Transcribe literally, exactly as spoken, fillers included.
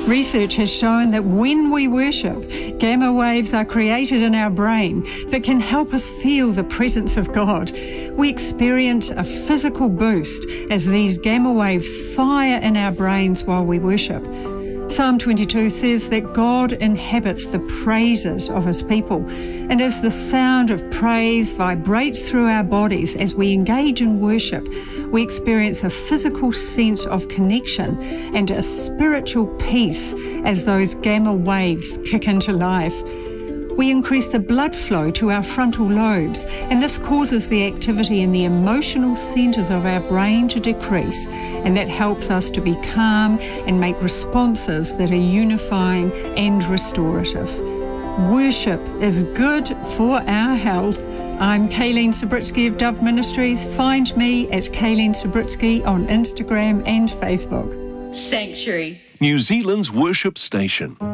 Research has shown that when we worship, gamma waves are created in our brain that can help us feel the presence of God. We experience a physical boost as these gamma waves fire in our brains while we worship. Psalm twenty-two says that God inhabits the praises of his people, and as the sound of praise vibrates through our bodies as we engage in worship, we experience a physical sense of connection and a spiritual peace as those gamma waves kick into life. We increase the blood flow to our frontal lobes, and this causes the activity in the emotional centres of our brain to decrease, and that helps us to be calm and make responses that are unifying and restorative. Worship is good for our health. I'm Kayleen Sabritsky of Dove Ministries. Find me at Kayleen Sabritsky on Instagram and Facebook. Sanctuary, New Zealand's worship station.